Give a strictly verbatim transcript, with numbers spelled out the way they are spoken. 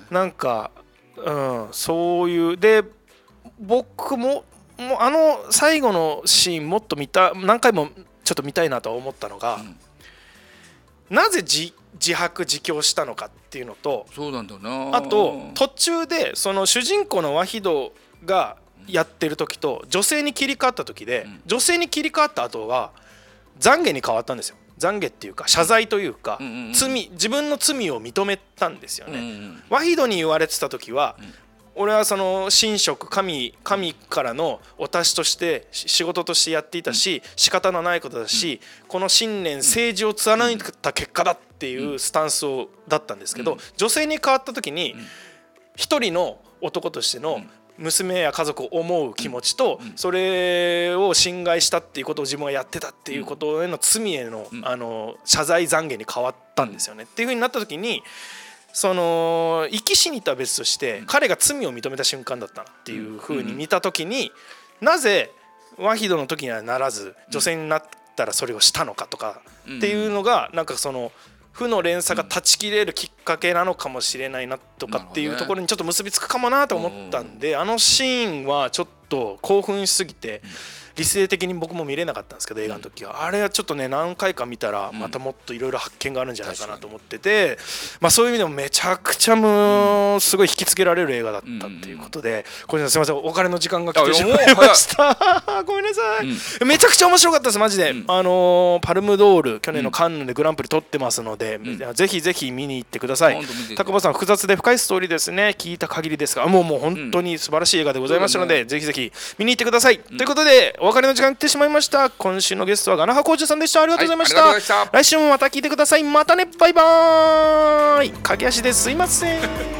なんか、うん、そういうで僕ももうあの最後のシーンもっと見た何回もちょっと見たいなと思ったのが、うん、なぜ 自, 自白自供したのかっていうのと、 そうなんだな、 あと途中でその主人公のワヒドがやってる時と女性に切り替わった時で、うん、女性に切り替わった後は懺悔に変わったんですよ。懺悔っていうか謝罪というか、うんうんうん、罪自分の罪を認めたんですよね、うんうん、ワヒドに言われてた時は、うん、俺はその神職 神, 神からのお達しとして仕事としてやっていたし、うん、仕方のないことだし、うん、この信念政治を貫いた結果だっていうスタンスをだったんですけど、うん、女性に変わった時に一人の男としての娘や家族を思う気持ちと、それを侵害したっていうことを自分がやってたっていうことへの罪への、あの謝罪懺悔に変わったんですよね。っていう風になった時に、その生き死にとは別として彼が罪を認めた瞬間だったなっていう風に見た時に、なぜワヒドの時にはならず女性になったらそれをしたのかとかっていうのが、なんかその負の連鎖が断ち切れるきっかけなのかもしれないなとかっていうところにちょっと結びつくかもなと思ったんで、あのシーンはちょっと興奮しすぎて理性的に僕も見れなかったんですけど、映画の時はあれはちょっとね何回か見たらまたもっといろいろ発見があるんじゃないかなと思ってて、まあそういう意味でもめちゃくちゃもうすごい引きつけられる映画だったっていうことで、これすみません、お別れの時間が来てしまいましたごめんなさい。めちゃくちゃ面白かったですマジで。あのパルムドール去年のカンヌでグランプリ取ってますので、ぜひぜひ見に行ってください。高橋さん複雑で深いストーリーですね、聞いた限りですが、もうもう本当に素晴らしい映画でございましたので、ぜひぜひ見に行ってください。ということでお別れの時間が来てしまいました。今週のゲストはガナハコーチさんでした。ありがとうございました、はい、来週もまた聞いてください。またね、バイバーイ。駆け足ですいません